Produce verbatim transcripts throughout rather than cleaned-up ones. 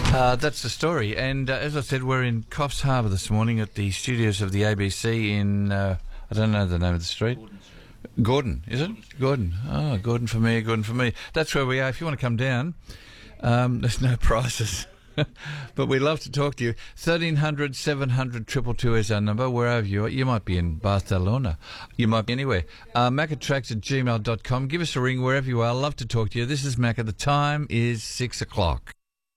Uh, that's the story. And uh, as I said, we're in Coffs Harbour this morning at the studios of the A B C in, uh, I don't know the name of the street. Gordon, is it? Gordon. Oh, Gordon for me, Gordon for me. That's where we are. If you want to come down, um, there's no prices. But we love to talk to you. thirteen hundred, seven hundred, two two two is our number, wherever you are. You might be in Barcelona. You might be anywhere. Uh, macatracks at gmail dot com. Give us a ring wherever you are. Love to talk to you. This is Macca. The time is six o'clock.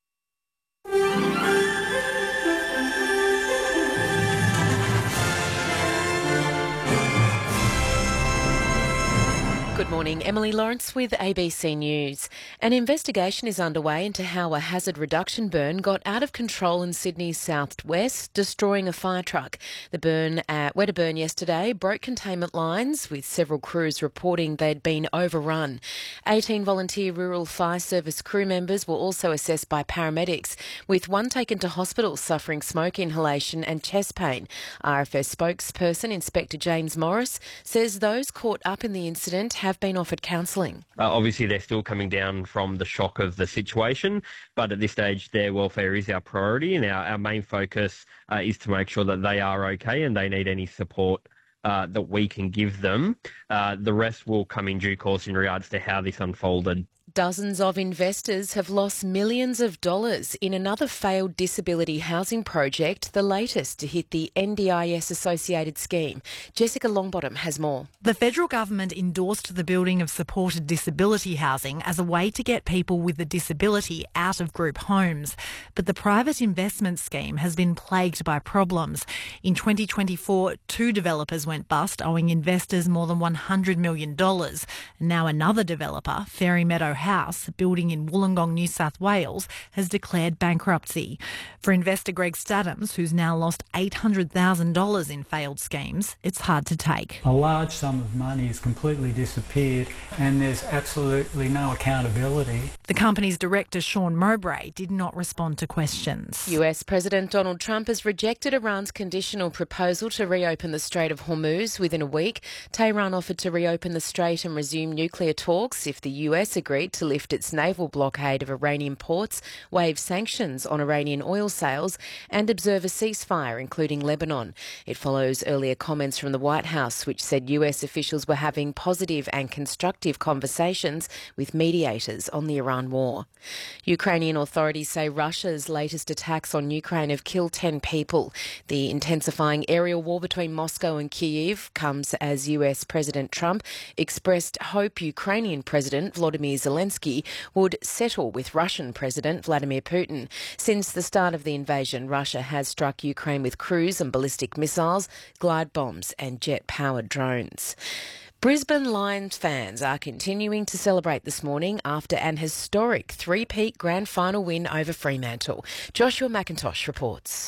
Good morning, Emily Lawrence with A B C News. An investigation is underway into how a hazard reduction burn got out of control in Sydney's southwest, destroying a fire truck. The burn at Wedderburn yesterday broke containment lines, with several crews reporting they'd been overrun. eighteen volunteer rural fire service crew members were also assessed by paramedics, with one taken to hospital suffering smoke inhalation and chest pain. R F S spokesperson Inspector James Morris says those caught up in the incident have been offered counselling. Uh, obviously, they're still coming down from the shock of the situation, but at this stage, their welfare is our priority, and our, our main focus uh, is to make sure that they are okay and they need any support uh, that we can give them. Uh, the rest will come in due course in regards to how this unfolded. Dozens of investors have lost millions of dollars in another failed disability housing project, the latest to hit the N D I S-associated scheme. Jessica Longbottom has more. The federal government endorsed the building of supported disability housing as a way to get people with a disability out of group homes. But the private investment scheme has been plagued by problems. In twenty twenty-four, two developers went bust, owing investors more than one hundred million dollars. Now another developer, Fairy Meadow House, a building in Wollongong, New South Wales, has declared bankruptcy. For investor Greg Staddams, who's now lost eight hundred thousand dollars in failed schemes, it's hard to take. A large sum of money has completely disappeared and there's absolutely no accountability. The company's director, Sean Mowbray, did not respond to questions. U S President Donald Trump has rejected Iran's conditional proposal to reopen the Strait of Hormuz within a week. Tehran offered to reopen the strait and resume nuclear talks if the U S agreed to lift its naval blockade of Iranian ports, waive sanctions on Iranian oil sales and observe a ceasefire, including Lebanon. It follows earlier comments from the White House, which said U S officials were having positive and constructive conversations with mediators on the Iran war. Ukrainian authorities say Russia's latest attacks on Ukraine have killed ten people. The intensifying aerial war between Moscow and Kyiv comes as U S President Trump expressed hope Ukrainian President Volodymyr Zelensky would settle with Russian President Vladimir Putin. Since the start of the invasion, Russia has struck Ukraine with cruise and ballistic missiles, glide bombs and jet-powered drones. Brisbane Lions fans are continuing to celebrate this morning after an historic three-peat grand final win over Fremantle. Joshua McIntosh reports.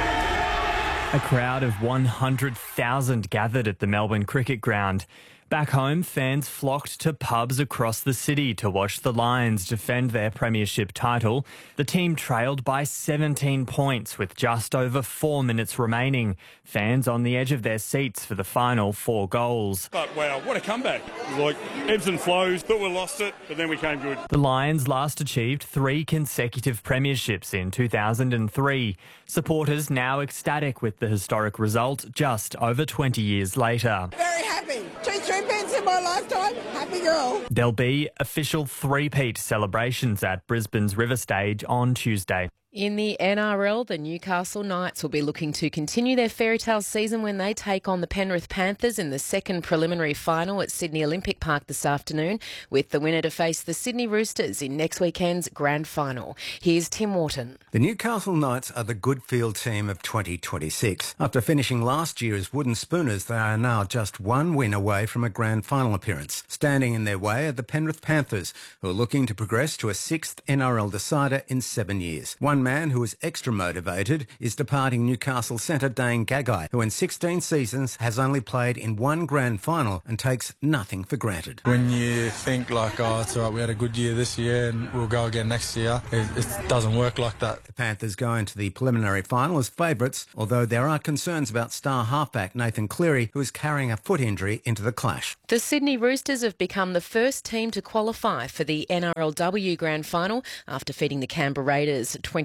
A crowd of one hundred thousand gathered at the Melbourne Cricket Ground. Back home, fans flocked to pubs across the city to watch the Lions defend their premiership title. The team trailed by seventeen points with just over four minutes remaining. Fans on the edge of their seats for the final four goals. But wow, what a comeback. It was like ebbs and flows, thought we lost it, but then we came good. The Lions last achieved three consecutive premierships in two thousand three. Supporters now ecstatic with the historic result just over twenty years later. Very happy. Two three-peats in my lifetime. Happy girl. There'll be official three-peat celebrations at Brisbane's River Stage on Tuesday. In the N R L, the Newcastle Knights will be looking to continue their fairy tale season when they take on the Penrith Panthers in the second preliminary final at Sydney Olympic Park this afternoon, with the winner to face the Sydney Roosters in next weekend's grand final. Here's Tim Wharton. The Newcastle Knights are the good field team of twenty twenty-six. After finishing last year as Wooden Spooners, they are now just one win away from a grand final appearance. Standing in their way are the Penrith Panthers, who are looking to progress to a sixth N R L decider in seven years. One man who is extra motivated is departing Newcastle centre Dane Gagai, who in sixteen seasons has only played in one grand final and takes nothing for granted. When you think like, oh, it's all right, we had a good year this year and we'll go again next year, it, it doesn't work like that. The Panthers go into the preliminary final as favourites, although there are concerns about star halfback Nathan Cleary, who is carrying a foot injury into the clash. The Sydney Roosters have become the first team to qualify for the N R L W grand final after defeating the Canberra Raiders twenty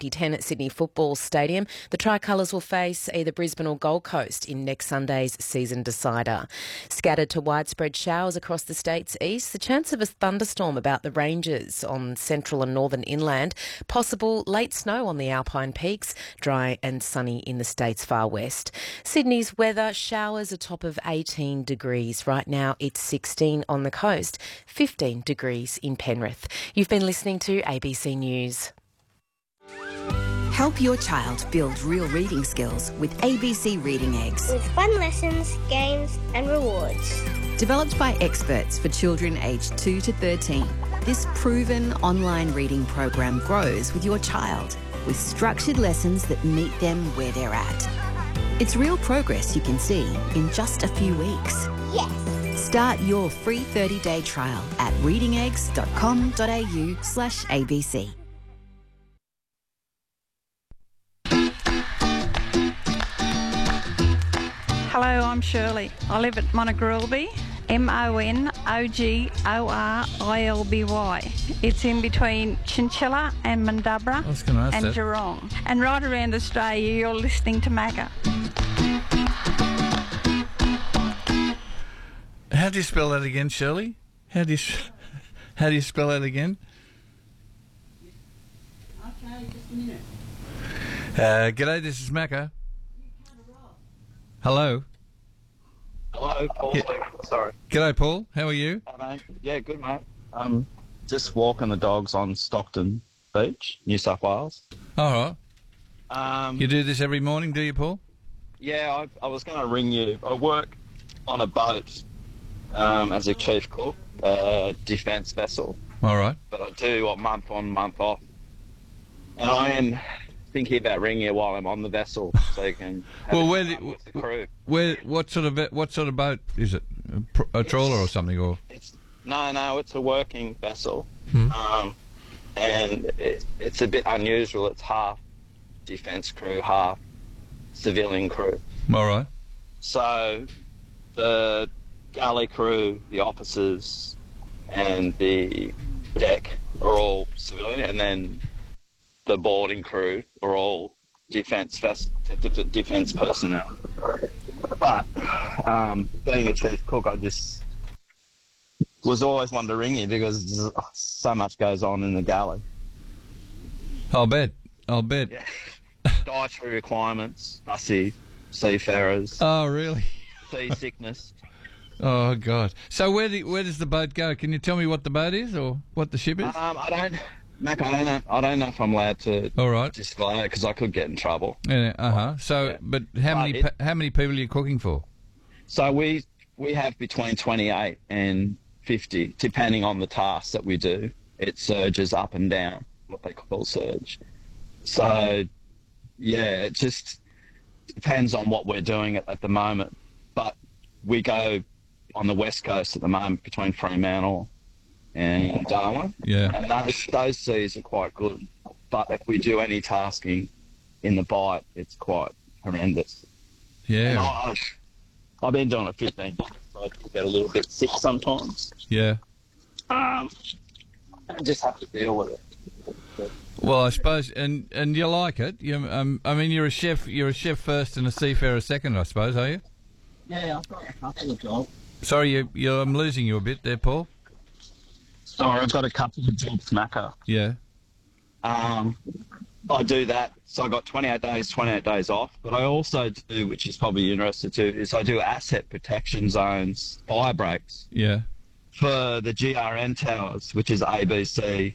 twenty ten at Sydney Football Stadium. The Tricolours will face either Brisbane or Gold Coast in next Sunday's season decider. Scattered to widespread showers across the state's east, the chance of a thunderstorm about the ranges on central and northern inland, possible late snow on the Alpine peaks, dry and sunny in the state's far west. Sydney's weather, showers a top of eighteen degrees. Right now it's sixteen on the coast, fifteen degrees in Penrith. You've been listening to A B C News. Help your child build real reading skills with A B C Reading Eggs. With fun lessons, games and rewards. Developed by experts for children aged two to thirteen, this proven online reading program grows with your child with structured lessons that meet them where they're at. It's real progress you can see in just a few weeks. Yes! Start your free thirty-day trial at reading eggs dot com dot a u slash A B C. Hello, I'm Shirley. I live at Monogrilby, M O N O G O R I L B Y. It's in between Chinchilla and Mandubra and that. Geelong. And right around Australia, you're listening to Macca. How do you spell that again, Shirley? How do you how do you spell that again? Okay, just a minute. Uh, g'day, this is Macca. Hello. Hello, Paul. Yeah. Sorry. G'day, Paul. How are you? Hi, mate. Yeah, good, mate. Um, just walking the dogs on Stockton Beach, New South Wales. All right. Um, You do this every morning, do you, Paul? yeah, I, I was going to ring you. I work on a boat um, as a chief cook, a defence vessel, All right. but I do a month on, month off. And I am thinking about ringing you while I'm on the vessel, so you can have Well, a where, chat do, with the crew. where, what sort of what sort of boat is it? A, pr- a trawler or something, or? It's, no, no, it's a working vessel. Hmm. Um, and it, it's a bit unusual. It's half defence crew, half civilian crew. All right. So the galley crew, the officers, and the deck are all civilian, and then the boarding crew are all defence defence personnel. But um, being a chief cook, I just was always wanting to ring you because so much goes on in the galley. I'll bet. I'll bet. Yeah. Dietary requirements, fussy seafarers. Oh, really? Seasickness. Oh, God. So where do, where does the boat go? Can you tell me what the boat is or what the ship is? Um, I don't, Mac. I don't know. I don't know if I'm allowed to. All right. Display it because I could get in trouble. Yeah, uh huh. So, Yeah. but how But many it- pe- how many people are you cooking for? So we we have between twenty-eight and fifty, depending on the tasks that we do. It surges up and down, what they call surge. So, yeah, it just depends on what we're doing at, at the moment. But we go on the west coast at the moment between Fremantle and Darwin. Yeah. And those, those seas are quite good. But if we do any tasking in the Bight, it's quite horrendous. And Yeah. I, I've been doing it fifteen years, so I get a little bit sick sometimes. Yeah. Um, I just have to deal with it. Well, I suppose, and and you like it. You, um, I mean, you're a chef. You're a chef first and a seafarer second, I suppose, are you? Yeah, I've got a couple of jobs. Sorry, you, you, I'm losing you a bit there, Paul. Sorry, I've got a couple of jobs, Macca. Yeah. Um, I do that, so I got twenty-eight days, twenty-eight days off. But I also do, which is probably interested too, is I do asset protection zones, fire breaks Yeah. for the G R N towers, which is A B C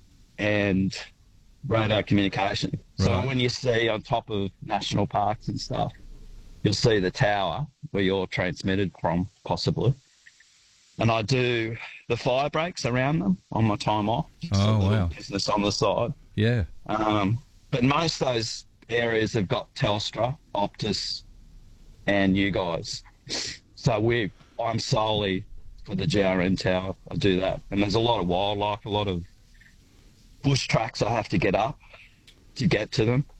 and radio communication. So Right. when you see on top of national parks and stuff, you'll see the tower where you're transmitted from, possibly. And I do the fire breaks around them on my time off. Just Oh, a little wow. business on the side. Yeah. Um, but most of those areas have got Telstra, Optus, and you guys. So we, I'm solely for the G R N tower. I do that. And there's a lot of wildlife, a lot of bush tracks I have to get up to get to them.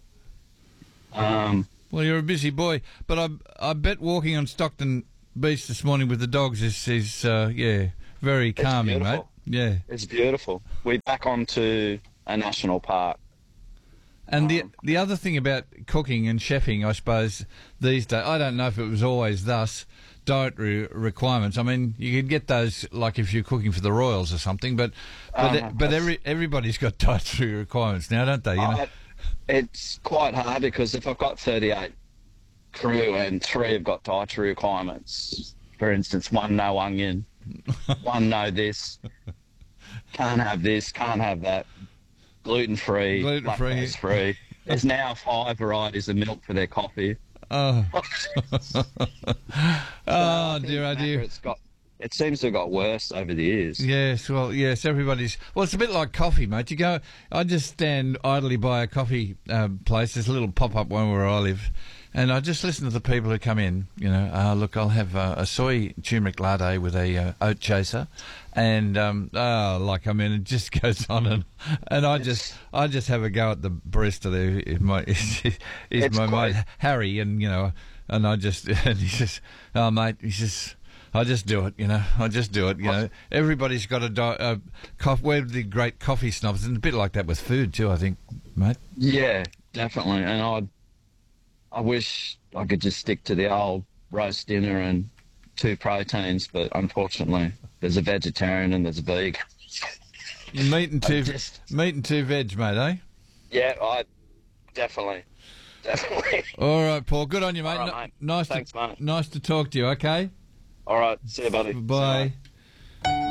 Um, Well, you're a busy boy, but I I bet walking on Stockton Beach this morning with the dogs is is uh, yeah very calming, mate. beautiful. Yeah. It's beautiful. We're back onto a national park. And the the other thing about cooking and chefing, I suppose, these days, I don't know if it was always thus, dietary requirements. I mean, you could get those, like if you're cooking for the Royals or something, but but, Um, but every everybody's got dietary requirements now, don't they? You know? Uh, it's quite hard because if I've got thirty-eight crew and three have got dietary requirements, for instance, one no onion, one no this, can't have this, can't have that, gluten-free, Gluten-free. lactose-free. There's now five varieties of milk for their coffee. Oh, So oh I think dear, oh dear. It's got, it seems to have got worse over the years. Yes, well, yes, everybody's... Well, it's a bit like coffee, mate. You go... I just stand idly by a coffee uh, place. There's a little pop-up one where I live, and I just listen to the people who come in. You know, uh, look, I'll have uh, a soy turmeric latte with a uh, oat chaser, and um, oh, like I mean, it just goes on, and and I just I just have a go at the barista there. Is my is, is my quite- mate Harry, and you know, and I just and he says, oh mate, he says, I just do it, you know. I just do it, you know. Everybody's got a di- uh, coffee. We're the great coffee snobs, and a bit like that with food too, I think, mate. Yeah, definitely. And I, I wish I could just stick to the old roast dinner and two proteins, but unfortunately, there's a vegetarian and there's a vegan. Meat and two, just- meat and two veg, mate, eh? Yeah, I definitely, definitely. All right, Paul. Good on you, mate. All right, N- mate. Nice Thanks, to mate. nice to talk to you. Okay. All right, see you, buddy. Bye.